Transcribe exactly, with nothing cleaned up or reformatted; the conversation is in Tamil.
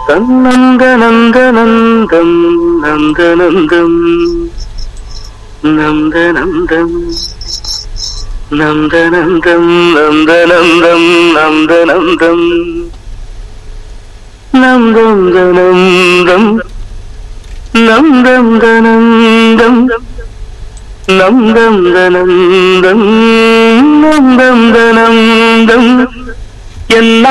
தன்னந்தனந்தனந்தம் நந்தனந்தம் நந்தனந்தம் நந்தனந்தம் நந்தனந்தம் நந்தனந்தம் நந்தம் தனந்தம் நந்தம் தனந்தம் நந்தம் தனந்தம் நந்தம் தனந்தம் என்ன